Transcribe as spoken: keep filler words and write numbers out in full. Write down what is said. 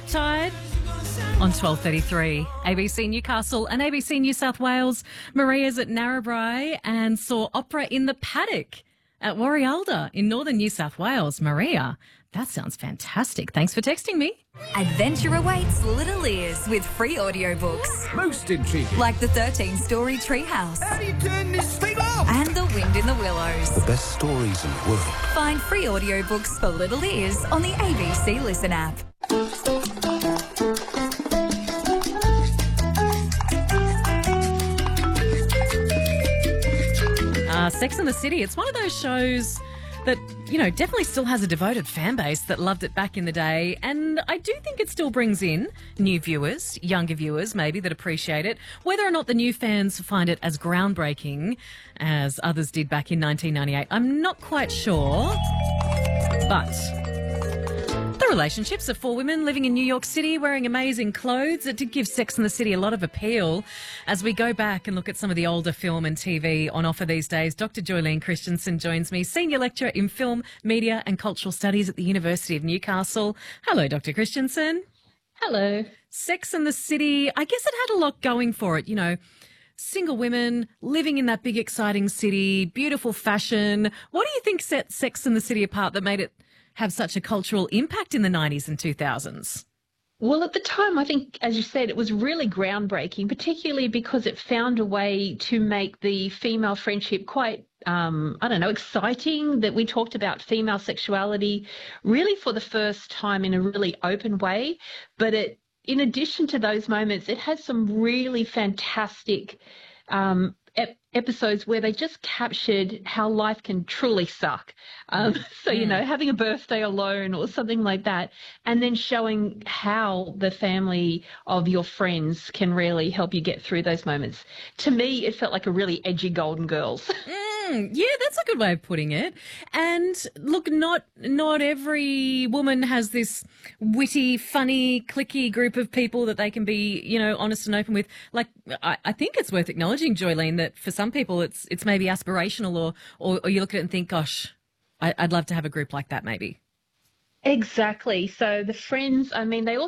Riptide on twelve thirty-three. A B C Newcastle and A B C New South Wales. Maria's at Narrabri and saw opera in the Paddock at Warialda in northern New South Wales. Maria, that sounds fantastic. Thanks for texting me. Adventure awaits little ears with free audiobooks. Most intriguing. Like the thirteen-story Treehouse. How do you turn this thing off? And The Wind in the Willows. The best stories in the world. Find free audiobooks for little ears on the A B C Listen app. Uh, Sex and the City, it's one of those shows that, you know, definitely still has a devoted fan base that loved it back in the day. And I do think it still brings in new viewers, younger viewers maybe, that appreciate it. Whether or not the new fans find it as groundbreaking as others did back in nineteen ninety-eight, I'm not quite sure. But the relationships of four women living in New York City wearing amazing clothes, it did give Sex and the City a lot of appeal. As we go back and look at some of the older film and T V on offer these days, Doctor Joylene Christensen joins me, Senior Lecturer in Film, Media and Cultural Studies at the University of Newcastle. Hello, Doctor Christensen. Hello. Sex and the City, I guess it had a lot going for it, you know. Single women living in that big, exciting city, beautiful fashion. What do you think set Sex and the City apart that made it have such a cultural impact in the nineties and two thousands? Well, at the time, I think, as you said, it was really groundbreaking, particularly because it found a way to make the female friendship quite, um, I don't know, exciting, that we talked about female sexuality really for the first time in a really open way. But it, in addition to those moments, it has some really fantastic um ep- episodes where they just captured how life can truly suck. Um, so, you know, having a birthday alone or something like that, and then showing how the family of your friends can really help you get through those moments. To me, it felt like a really edgy Golden Girls. Mm, yeah, that's a good way of putting it. And look, not not every woman has this witty, funny, cliquey group of people that they can be, you know, honest and open with. Like, I, I think it's worth acknowledging, Joylene, that for some people it's it's maybe aspirational, or or, or you look at it and think, gosh, I, I'd love to have a group like that maybe. Exactly. So the friends, I mean, they all